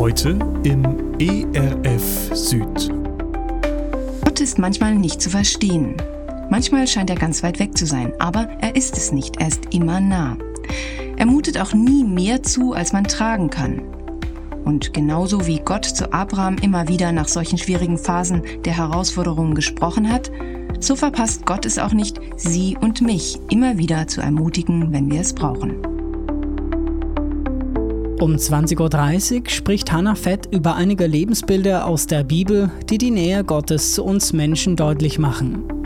Heute im ERF Süd. Gott ist manchmal nicht zu verstehen. Manchmal scheint er ganz weit weg zu sein, aber er ist es nicht, er ist immer nah. Er mutet auch nie mehr zu, als man tragen kann. Und genauso wie Gott zu Abraham immer wieder nach solchen schwierigen Phasen der Herausforderungen gesprochen hat, so verpasst Gott es auch nicht, Sie und mich immer wieder zu ermutigen, wenn wir es brauchen. Um 20.30 Uhr spricht Hannah Fett über einige Lebensbilder aus der Bibel, die die Nähe Gottes zu uns Menschen deutlich machen.